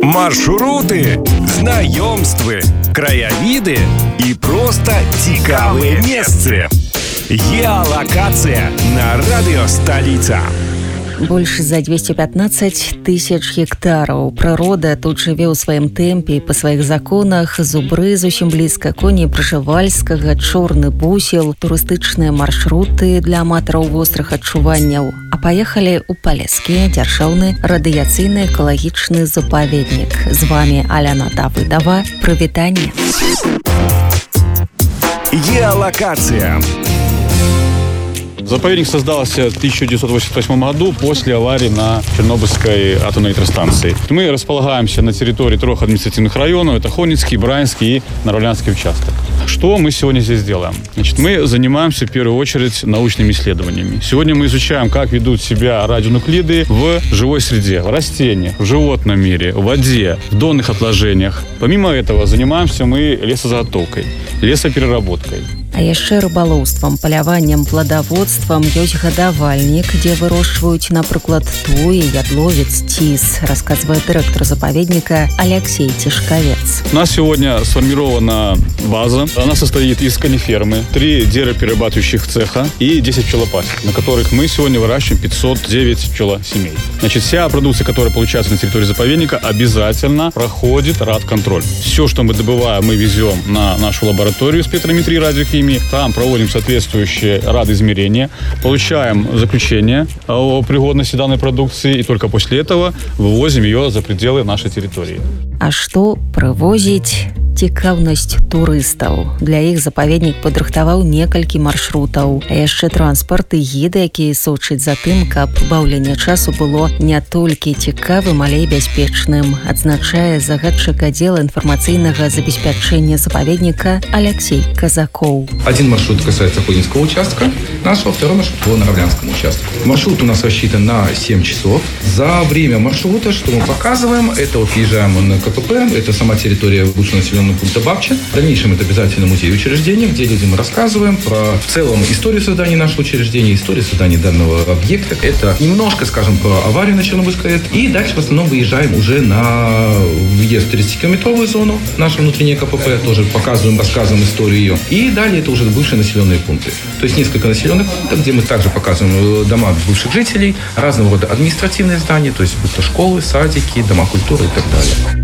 Маршруты, знаёмствы, краявіды і проста цікавыя месцы. Геалакацыя на радыё Сталіца. Больш за 215 тысяч гектараў. Прырода тут жыве ў сваім тэмпе і па сваіх законах. Зубры зусім блізка, коні Пржевальскага, чорны бусел, турыстычныя маршруты для аматараў вострых адчуванняў. А паехалі ў Палескі дзяржаўны радыяцыйны экалагічны запаведнік. З вами Аляна Давыдова. Прывітанне. Геолокация. Заповедник создался в 1988 году после аварии на Чернобыльской атомной электростанции. Мы располагаемся на территории 3 административных районов. Это Хонинский, Брянский и Наравлянский участок. Что мы сегодня здесь делаем? Значит, мы занимаемся в первую очередь научными исследованиями. Сегодня мы изучаем, как ведут себя радионуклиды в живой среде, в растениях, в животном мире, в воде, в донных отложениях. Помимо этого занимаемся мы лесозаготовкой, лесопереработкой. А яшчэ рыбалоўствам, паляваннем, пладаводствам ёсць гадавальнік, дзе вырошчваюць, напрыклад, туі, ядловец, цис, расказвае дырэктар запаведника Алексей Тишковец. У нас сегодня сформирована база. Она состоит из конифермы, 3 деревоперерабатывающих цеха и 10 пчелопасек, на которых мы сегодня выращиваем 509 пчелосемей. Значит, вся продукция, которая получается на территории заповедника, обязательно проходит РАД-контроль. Все, что мы добываем, мы везем на нашу лабораторию спектрометрии радиохимии. Там проводим соответствующие радиоизмерения, получаем заключение о пригодности данной продукции и только после этого вывозим ее за пределы нашей территории. А што прывозіць? Цікаўнасць турыстаў. Для іх запаведнік падрыхтаваў некалькі маршрутаў, а яшчэ транспарт і гіды, якія сочаць за тым, каб баўленне часу было не толькі цікавым, але і бяспечным, адзначае загадчык аддзела інфармацыйнага забеспячэння запаведніка Алексей Казакоў. Один маршрут касается Ходинского участка нашего, второй маршрут по Наравлянскому участку. Маршрут у нас рассчитан на 7 часов. За время маршрута, что мы показываем, это вот въезжаем на КПП, это сама территория бывшего населенного пункта Бабча. В дальнейшем это обязательно музей учреждения, где людям рассказываем про в целом историю создания нашего учреждения, историю создания данного объекта. Это немножко, скажем, про аварию на Чернобыльской АЭС. И дальше в основном выезжаем уже на въезд в 30-километровую зону, наше внутреннее КПП, тоже показываем, рассказываем историю ее. И далее это уже бывшие населенные пункты. То есть несколько населенных пунктов, где мы также показываем дома бывших жителей, разного рода административные здания, то есть будь то школы, садики, дома культуры и так далее.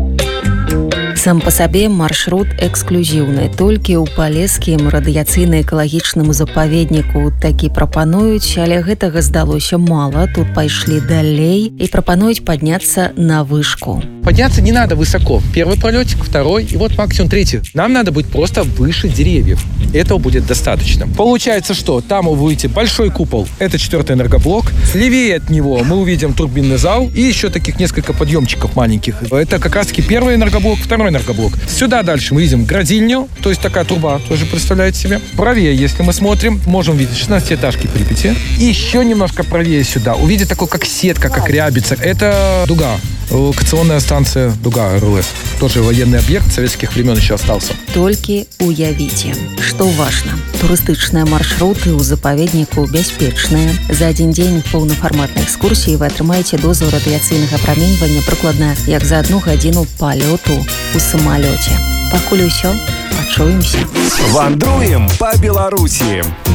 Сам па сабе маршрут эксклюзіўны. Толькі ў Палескім радыяцыйна-экалагічным запаведніку такі прапануюць, але гэтага здалося мала. Тут пайшлі далей и прапануюць подняться на вышку. Подняться не надо высоко. Первый пролетик, второй и вот максимум третий. Нам надо быть просто выше деревьев. Этого будет достаточно. Получается, что там вы увидите большой купол. Это 4-й энергоблок. Левее от него мы увидим турбинный зал и еще таких несколько подъемчиков маленьких. Это как раз-таки 1-й энергоблок, 2-й энергоблок. Сюда дальше мы видим градильню, то есть такая труба, тоже представляете себе. Правее, если мы смотрим, можем видеть 16-этажки Припяти. И еще немножко правее сюда увидеть такой, как сетка, как рябица. Это дуга. Локационная станция Дуга РЛС. Тоже военный объект советских времен еще остался. Толькі уявіце, што важна. Турыстычныя маршруты ў запаведніку бяспечныя. За один дзень поўнафарматнай экскурсіі вы атрымаеце дозу радыяцыйнага апраменьвання прыкладна як за 1 гадзіну палёту ў самалёце. Пакуль усё, пачуемся. Вандруем по Беларуси.